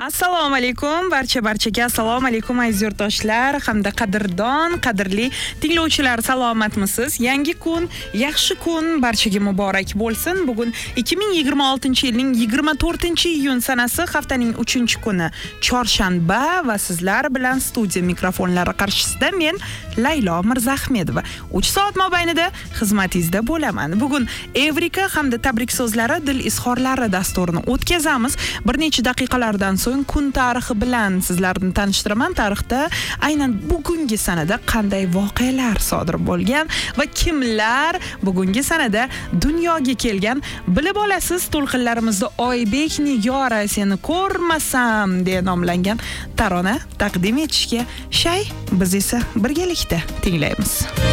Assalomu alaykum barchaga assalomu alaykum aziz yurtdoshlar hamda qadrli tinglovchilar, salomatmisiz? Yangi kun, yaxshi kun barchaga muborak bo'lsin. Bugun 2026-yilning 24-iyun sanasi, haftaning 3-kuni, chorshanba va sizlar bilan studiya mikrofonlari qarshisida men Laylo Mirzahmedova 3 soat mobaynida xizmatingizda bo'laman. Bugun Evrika hamda tabrik so'zlari, dil izhorlari dasturini o'tkazamiz. Bir necha daqiqalardan so'ng kun tarixi bilan sizlarni tanishtiraman. Tarixda aynan bugungi sanada qanday voqealar sodir bo'lgan va kimlar bugungi sanada dunyoga kelgan, bilib olasiz. To'lqinlarimizda Oybek Nigora seni ko'rmasam deya nomlangan tarona taqdim etishga shay, biz esa birgalikda tinglaymiz.